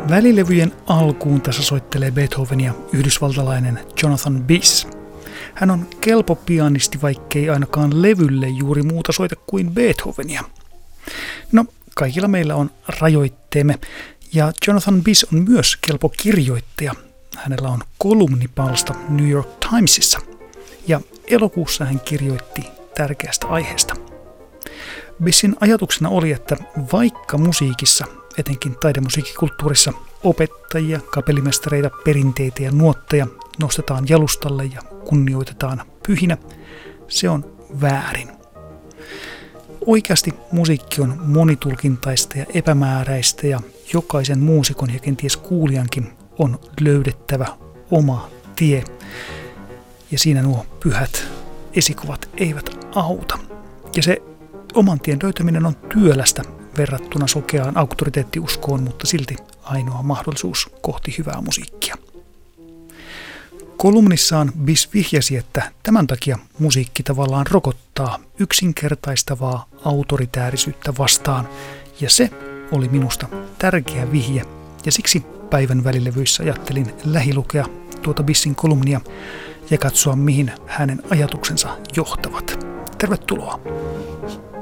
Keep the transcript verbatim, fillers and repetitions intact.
Välilevyjen alkuun tässä soittelee Beethovenia yhdysvaltalainen Jonathan Biss. Hän on kelpo pianisti, vaikkei ainakaan levylle juuri muuta soita kuin Beethovenia. No, kaikilla meillä on rajoitteemme, ja Jonathan Biss on myös kelpo kirjoittaja. Hänellä on kolumnipalsta New York Timesissa, ja elokuussa hän kirjoitti tärkeästä aiheesta. Bissin ajatuksena oli, että vaikka musiikissa, etenkin taidemusiikkikulttuurissa, opettajia, kapellimestareita, perinteitä ja nuotteja nostetaan jalustalle ja kunnioitetaan pyhinä, se on väärin. Oikeasti musiikki on monitulkintaista ja epämääräistä, ja jokaisen muusikon ja kenties kuulijankin on löydettävä oma tie. Ja siinä nuo pyhät esikuvat eivät auta. Ja se oman tien löytäminen on työlästä verrattuna sokeaan auktoriteettiuskoon, mutta silti ainoa mahdollisuus kohti hyvää musiikkia. Kolumnissaan Biss vihjasi, että tämän takia musiikki tavallaan rokottaa yksinkertaistavaa autoritäärisyyttä vastaan, ja se oli minusta tärkeä vihje, ja siksi päivän välilevyissä ajattelin lähilukea tuota Bissin kolumnia ja katsoa, mihin hänen ajatuksensa johtavat. Tervetuloa!